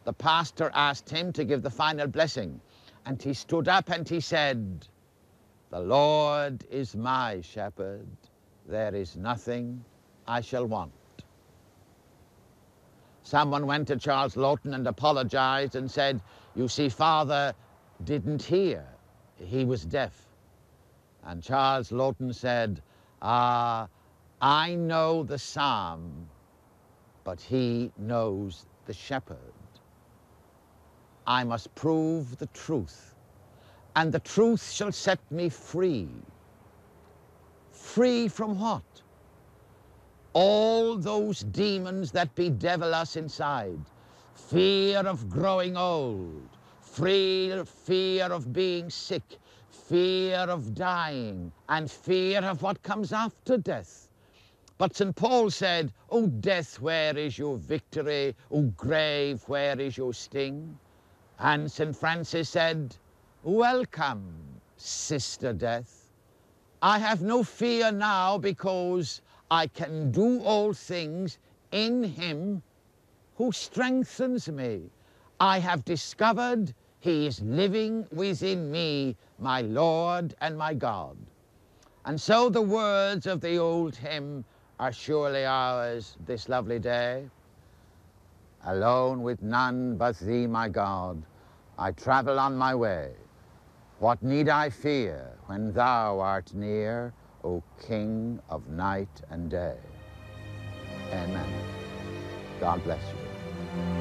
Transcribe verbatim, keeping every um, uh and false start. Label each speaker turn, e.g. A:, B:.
A: the pastor asked him to give the final blessing, and he stood up and he said, "The Lord is my shepherd. There is nothing I shall want." Someone went to Charles Lawton and apologized and said, "You see, Father didn't hear. He was deaf." And Charles Lawton said, "Ah, I know the psalm, but he knows the shepherd. I must prove the truth, and the truth shall set me free." Free from what? All those demons that bedevil us inside. Fear of growing old, fear, fear of being sick, fear of dying, and fear of what comes after death. But Saint Paul said, "O death, where is your victory? O grave, where is your sting?" And Saint Francis said, "Welcome, Sister Death. I have no fear now, because I can do all things in him who strengthens me. I have discovered he is living within me, my Lord and my God." And so the words of the old hymn are surely ours this lovely day. Alone with none but thee, my God, I travel on my way. What need I fear when thou art near, O King of night and day? Amen. God bless you.